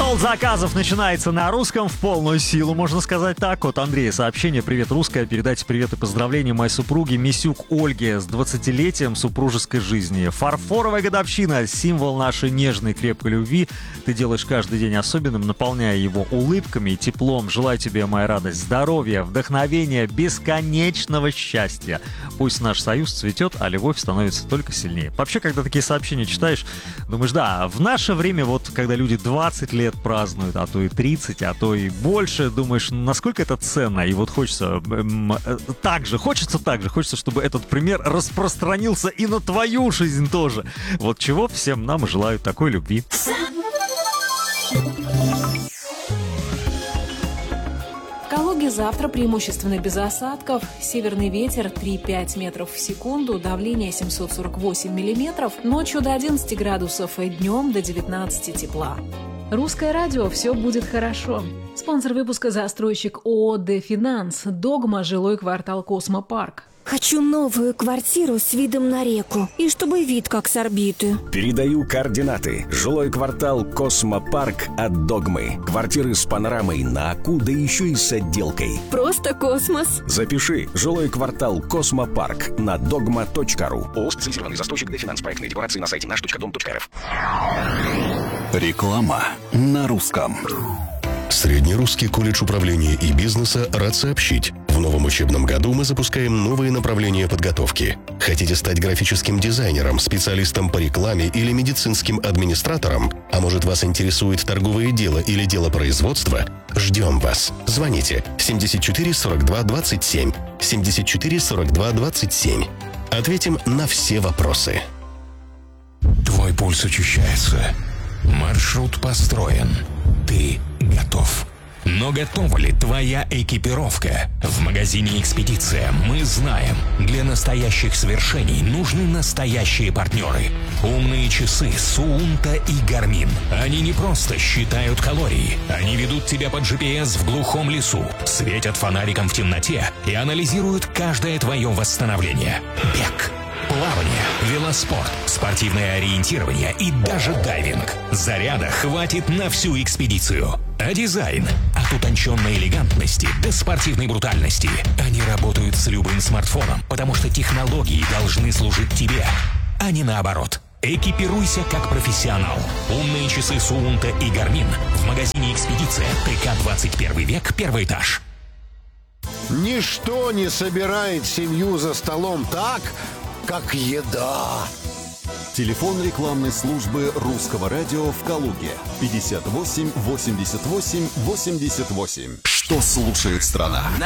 Жолт заказов начинается на русском в полную силу, можно сказать так. От Андрея сообщение. Привет, русская. Передайте привет и поздравления моей супруге Мисюк Ольге с 20-летием супружеской жизни. Фарфоровая годовщина, символ нашей нежной крепкой любви. Ты делаешь каждый день особенным, наполняя его улыбками и теплом. Желаю тебе, моя радость, здоровья, вдохновения, бесконечного счастья. Пусть наш союз цветет, а любовь становится только сильнее. Вообще, когда такие сообщения читаешь, думаешь, да, в наше время, вот когда люди 20 лет празднуют, а то и 30, а то и больше, думаешь, насколько это ценно, и вот хочется хочется, чтобы этот пример распространился и на твою жизнь тоже. Вот чего всем нам и желаю такой любви. В Калуге завтра преимущественно без осадков. Северный ветер 3-5 метров в секунду, давление 748 миллиметров. Ночью до 11 градусов и днем до 19 тепла. Русское радио «Все будет хорошо». Спонсор выпуска — застройщик ООО «Дефинанс». Догма, жилой квартал «Космопарк». Хочу новую квартиру с видом на реку. И чтобы вид как с орбиты. Передаю координаты. Жилой квартал «Космопарк» от «Догмы». Квартиры с панорамой на Аку, да еще и с отделкой. Просто космос. Запиши. Жилой квартал «Космопарк» на dogma.ru. ООО «Специализированный застройщик Дефинанс». Проектные декорации на сайте наш.дом.рф. Реклама на русском. Среднерусский колледж управления и бизнеса рад сообщить. В новом учебном году мы запускаем новые направления подготовки. Хотите стать графическим дизайнером, специалистом по рекламе или медицинским администратором? А может, вас интересует торговое дело или дело производства? Ждем вас. Звоните 74 42 27. 74 42 27. Ответим на все вопросы. Твой пульс учащается. Маршрут построен. Ты готов. Но готова ли твоя экипировка? В магазине «Экспедиция» мы знаем, для настоящих свершений нужны настоящие партнеры. Умные часы Суунта и Гармин. Они не просто считают калории. Они ведут тебя под GPS в глухом лесу, светят фонариком в темноте и анализируют каждое твое восстановление. Бег, плавание, велоспорт, спортивное ориентирование и даже дайвинг. Заряда хватит на всю экспедицию. А дизайн? От утонченной элегантности до спортивной брутальности. Они работают с любым смартфоном, потому что технологии должны служить тебе, а не наоборот. Экипируйся как профессионал. Умные часы Суунта и Гармин в магазине «Экспедиция», ТК 21 век, 1 этаж. Ничто не собирает семью за столом так, как еда. Телефон рекламной службы Русского радио в Калуге 58 88 88. Что слушает страна?